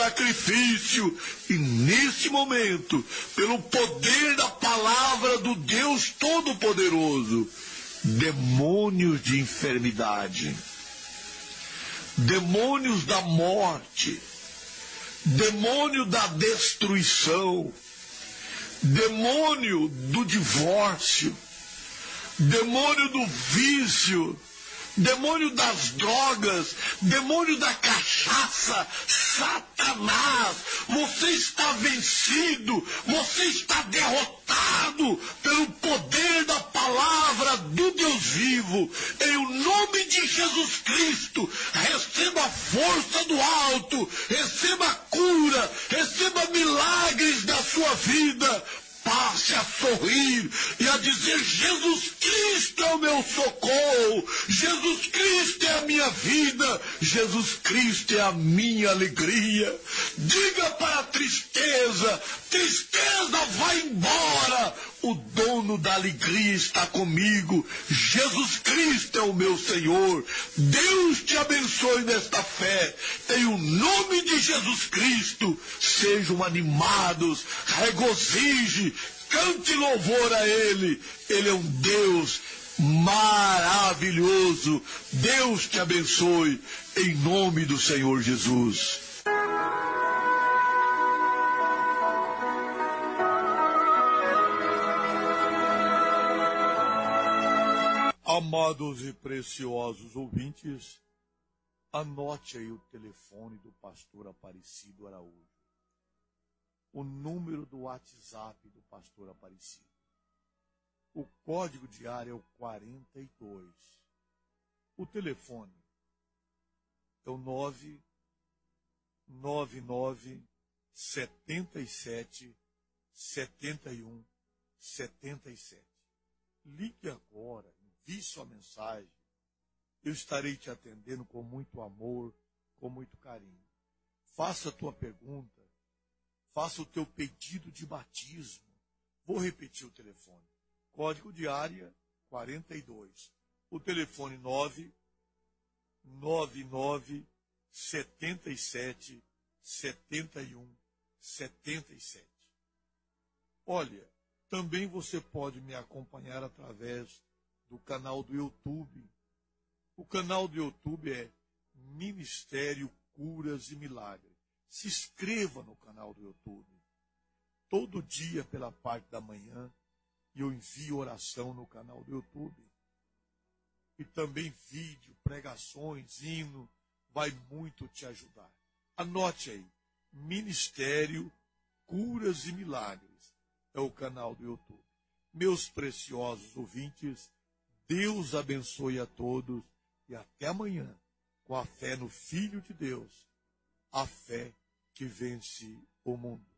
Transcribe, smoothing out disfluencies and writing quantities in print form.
sacrifício. E nesse momento, pelo poder da palavra do Deus Todo-Poderoso, demônios de enfermidade, demônios da morte, demônio da destruição, demônio do divórcio, demônio do vício, demônio das drogas, demônio da cachaça, Satanás, você está vencido, você está derrotado pelo poder da palavra do Deus vivo. Em o nome de Jesus Cristo, receba a força do alto, receba cura, receba milagres da sua vida. Passe a sorrir e a dizer: Jesus Cristo é o meu socorro, Jesus Cristo é a minha vida, Jesus Cristo é a minha alegria. Diga para a tristeza: tristeza, vai embora, o dono da alegria está comigo, Jesus Cristo é o meu Senhor. Deus te abençoe nesta fé, em o nome de Jesus Cristo. Sejam animados, regozije, cante louvor a Ele. Ele é um Deus maravilhoso. Deus te abençoe, em nome do Senhor Jesus. Amados e preciosos ouvintes, anote aí o telefone do pastor Aparecido Araújo, o número do WhatsApp do pastor Aparecido. O código de área é o 42. O telefone é o 999 77 71 77. Ligue agora, envie sua mensagem. Eu estarei te atendendo com muito amor, com muito carinho. Faça a tua pergunta, faça o teu pedido de batismo. Vou repetir o telefone. Código de área 42. O telefone 999 77 71 77. Olha, também você pode me acompanhar através do canal do YouTube. O canal do YouTube é Ministério Curas e Milagres. Se inscreva no canal do YouTube. Todo dia, pela parte da manhã, eu envio oração no canal do YouTube. E também vídeo, pregações, hino, vai muito te ajudar. Anote aí, Ministério Curas e Milagres é o canal do YouTube. Meus preciosos ouvintes, Deus abençoe a todos e até amanhã, com a fé no Filho de Deus, a fé que vence o mundo.